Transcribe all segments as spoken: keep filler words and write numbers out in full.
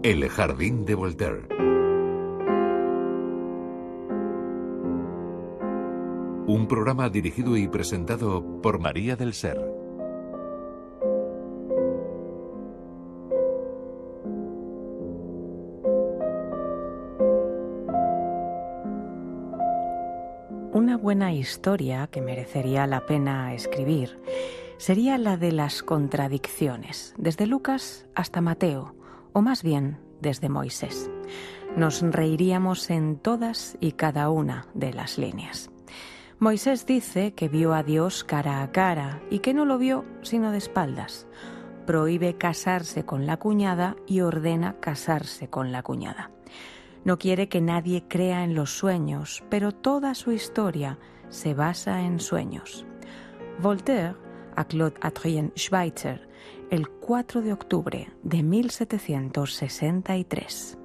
El jardín de Voltaire. Un programa dirigido y presentado por María del Ser. Una buena historia que merecería la pena escribir sería la de las contradicciones, desde Lucas hasta Mateo, o más bien desde Moisés. Nos reiríamos en todas y cada una de las líneas. Moisés dice que vio a Dios cara a cara y que no lo vio sino de espaldas. Prohíbe casarse con la cuñada y ordena casarse con la cuñada. No quiere que nadie crea en los sueños, pero toda su historia se basa en sueños. Voltaire, a Claude Adrien Schweitzer, el cuatro de octubre de mil setecientos sesenta y tres.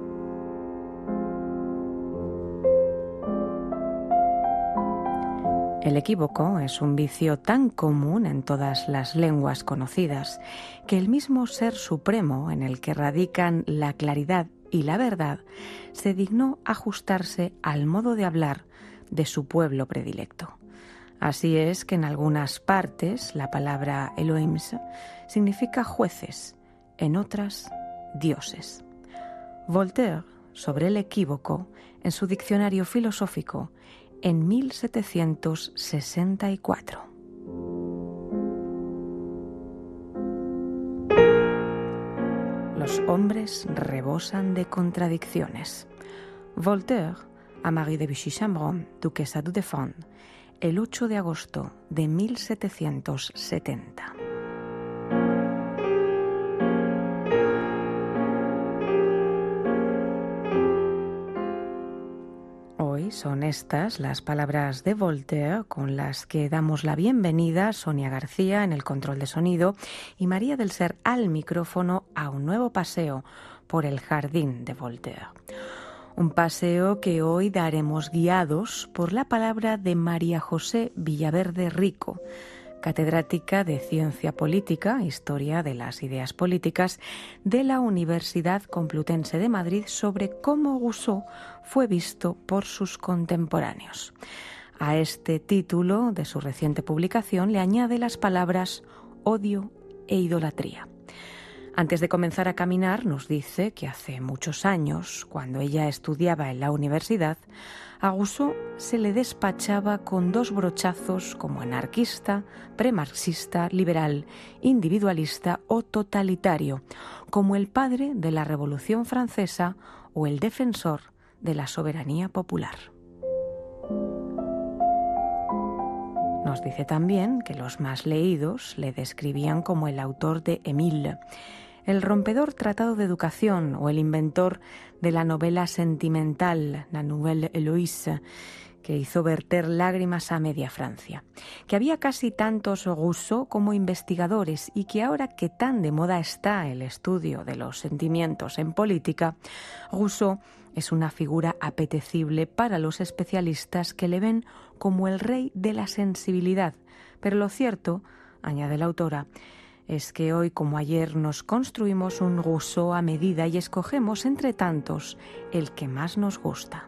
El equívoco es un vicio tan común en todas las lenguas conocidas que el mismo Ser Supremo en el que radican la claridad y la verdad se dignó ajustarse al modo de hablar de su pueblo predilecto. Así es que en algunas partes la palabra Elohim significa jueces, en otras dioses. Voltaire, sobre el equívoco, en su diccionario filosófico, en mil setecientos sesenta y cuatro. Los hombres rebosan de contradicciones. Voltaire, a Marie de Vichy-Chambron, duquesa du Deffand, el ocho de agosto de mil setecientos setenta. Hoy son estas las palabras de Voltaire con las que damos la bienvenida a Sonia García en el control de sonido y María del Ser al micrófono a un nuevo paseo por el jardín de Voltaire. Un paseo que hoy daremos guiados por la palabra de María José Villaverde Rico, catedrática de Ciencia Política, Historia de las Ideas Políticas, de la Universidad Complutense de Madrid, sobre cómo Rousseau fue visto por sus contemporáneos. A este título de su reciente publicación le añade las palabras odio e idolatría. Antes de comenzar a caminar, nos dice que hace muchos años, cuando ella estudiaba en la universidad, a Rousseau se le despachaba con dos brochazos como anarquista, premarxista, liberal, individualista o totalitario, como el padre de la Revolución Francesa o el defensor de la soberanía popular. Nos dice también que los más leídos le describían como el autor de Émile, el rompedor tratado de educación o el inventor de la novela sentimental, La Nouvelle Héloïse, que hizo verter lágrimas a media Francia, que había casi tantos Rousseau como investigadores y que ahora que tan de moda está el estudio de los sentimientos en política, Rousseau es una figura apetecible para los especialistas que le ven como el rey de la sensibilidad. Pero lo cierto, añade la autora, es que hoy como ayer nos construimos un Rousseau a medida y escogemos entre tantos el que más nos gusta.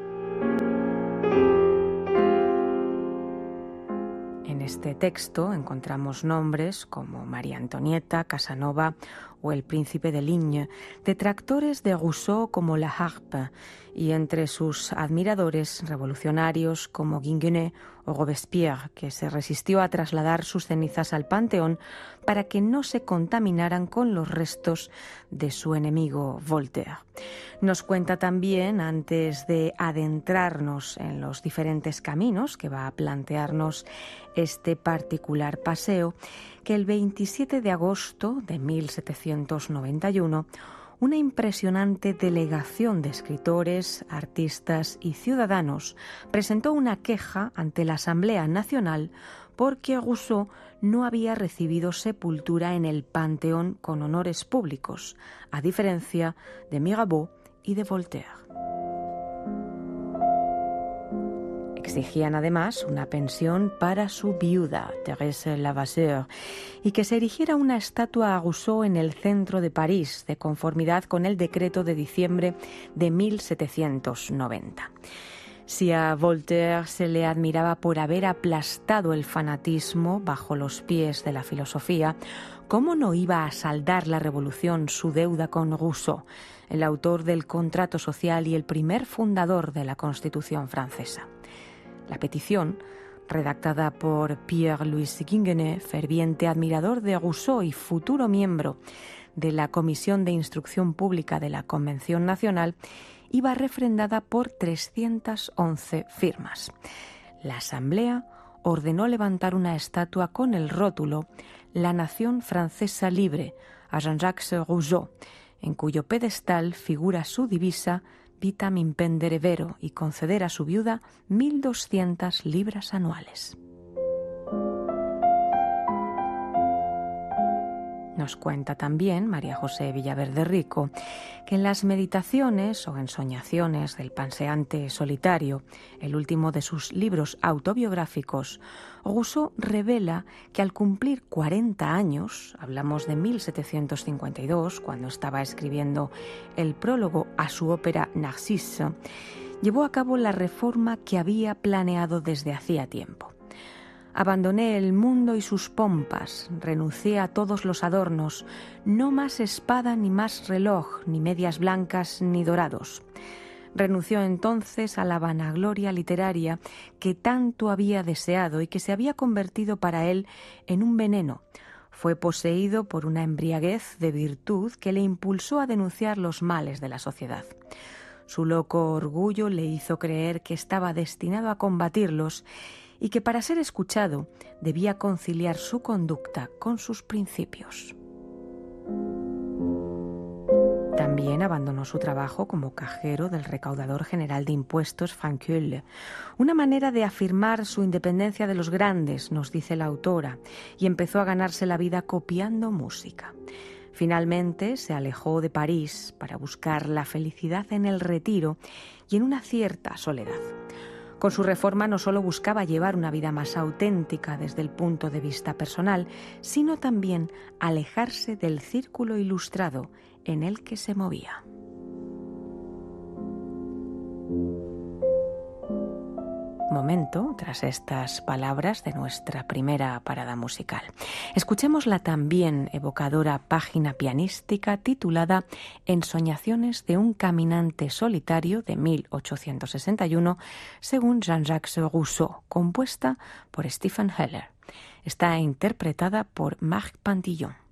En este texto encontramos nombres como María Antonieta, Casanova o el príncipe de Ligne, detractores de Rousseau como La Harpe, y entre sus admiradores revolucionarios como Ginguené o Robespierre, que se resistió a trasladar sus cenizas al Panteón para que no se contaminaran con los restos de su enemigo Voltaire. Nos cuenta también, antes de adentrarnos en los diferentes caminos que va a plantearnos este particular paseo, que el veintisiete de agosto de mil setecientos noventa y uno una impresionante delegación de escritores, artistas y ciudadanos presentó una queja ante la Asamblea Nacional porque Rousseau no había recibido sepultura en el Panteón con honores públicos, a diferencia de Mirabeau y de Voltaire. exigían además una pensión para su viuda, Thérèse Levasseur, y que se erigiera una estatua a Rousseau en el centro de París, de conformidad con el decreto de diciembre de mil setecientos noventa. Si a Voltaire se le admiraba por haber aplastado el fanatismo bajo los pies de la filosofía, ¿cómo no iba a saldar la revolución su deuda con Rousseau, el autor del contrato social y el primer fundador de la Constitución francesa? La petición, redactada por Pierre-Louis Ginguené, ferviente admirador de Rousseau y futuro miembro de la Comisión de Instrucción Pública de la Convención Nacional, iba refrendada por trescientas once firmas. La Asamblea ordenó levantar una estatua con el rótulo «La Nación Francesa Libre» a Jean-Jacques Rousseau, en cuyo pedestal figura su divisa «Vitam impendere vero» y conceder a su viuda mil doscientas libras anuales. Nos cuenta también María José Villaverde Rico que en las meditaciones o ensoñaciones del panseante solitario, el último de sus libros autobiográficos, Rousseau revela que al cumplir cuarenta años, hablamos de mil setecientos cincuenta y dos, cuando estaba escribiendo el prólogo a su ópera Narcisse, llevó a cabo la reforma que había planeado desde hacía tiempo. Abandoné el mundo y sus pompas, renuncié a todos los adornos, no más espada ni más reloj, ni medias blancas ni dorados. Renunció entonces a la vanagloria literaria que tanto había deseado y que se había convertido para él en un veneno. Fue poseído por una embriaguez de virtud que le impulsó a denunciar los males de la sociedad. Su loco orgullo le hizo creer que estaba destinado a combatirlos y que para ser escuchado debía conciliar su conducta con sus principios. También abandonó su trabajo como cajero del recaudador general de impuestos Franqueuil, una manera de afirmar su independencia de los grandes, nos dice la autora, y empezó a ganarse la vida copiando música. Finalmente se alejó de París para buscar la felicidad en el retiro y en una cierta soledad. Con su reforma no solo buscaba llevar una vida más auténtica desde el punto de vista personal, sino también alejarse del círculo ilustrado en el que se movía. Momento, tras estas palabras de nuestra primera parada musical. Escuchemos la también evocadora página pianística titulada Ensoñaciones de un caminante solitario de mil ochocientos sesenta y uno, según Jean-Jacques Rousseau, compuesta por Stephen Heller. Está interpretada por Marc Pantillon.